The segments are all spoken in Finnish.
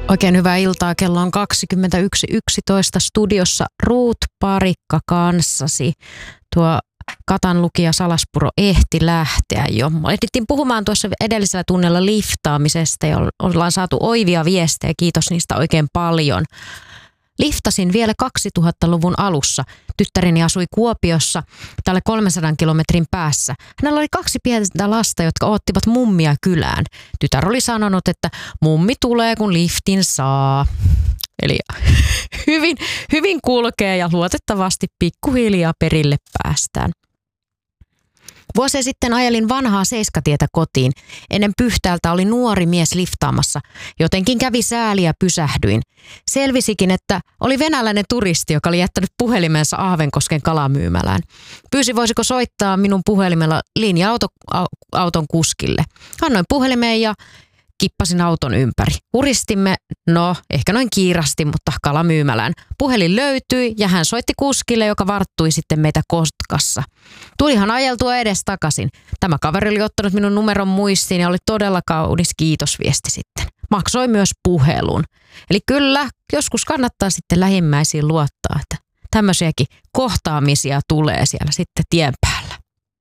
Oikein hyvää iltaa. Kello on 21.11 studiossa Ruut Parikka kanssasi. Tuo Katan lukija Salaspuro ehti lähteä jo. Ehdittiin puhumaan tuossa edellisellä tunnella liftaamisesta ja ollaan saatu oivia viestejä. Kiitos niistä oikein paljon. Liftasin vielä 2000-luvun alussa. Tyttäreni asui Kuopiossa tälle 300 kilometrin päässä. Hänellä oli 2 pientä lasta, jotka oottivat mummia kylään. Tytär oli sanonut, että mummi tulee kun liftin saa. Eli hyvin kulkee ja luotettavasti pikkuhiljaa perille päästään. Vuosia sitten ajelin vanhaa Seiskatietä kotiin. Ennen Pyhtäältä oli nuori mies liftaamassa. Jotenkin kävi sääli ja pysähdyin. Selvisikin, että oli venäläinen turisti, joka oli jättänyt puhelimensa Ahvenkosken kalamyymälään. Pyysi, voisiko soittaa minun puhelimella linja-auton kuskille. Annoin puhelimeen ja kippasin auton ympäri. Huristimme, ehkä noin kiirasti, mutta kalamyymälään. Puhelin löytyi ja hän soitti kuskille, joka varttui sitten meitä Kotkassa. Tulihan ajeltua edes takaisin. Tämä kaveri oli ottanut minun numeron muistiin ja oli todella kaunis kiitosviesti sitten. Maksoi myös puhelun. Eli kyllä, joskus kannattaa sitten lähimmäisiin luottaa, että tämmöisiäkin kohtaamisia tulee siellä sitten tien päällä.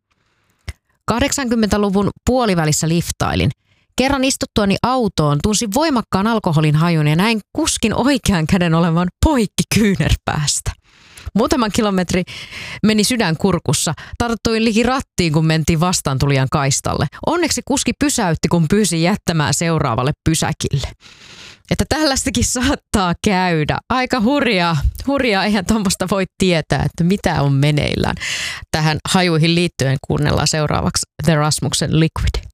80-luvun puolivälissä liftailin. Kerran istuttuani autoon tunsin voimakkaan alkoholin hajun ja näin kuskin oikean käden olevan poikki kyynärpäästä. Muutaman kilometri meni sydän kurkussa. Tarttuin liki rattiin, kun mentiin vastaantulijan kaistalle. Onneksi kuski pysäytti, kun pyysin jättämään seuraavalle pysäkille. Että tällaistakin saattaa käydä. Aika hurjaa, eihän tuommoista voi tietää, että mitä on meneillään. Tähän hajuihin liittyen kuunnellaan seuraavaksi The Rasmuksen Liquid.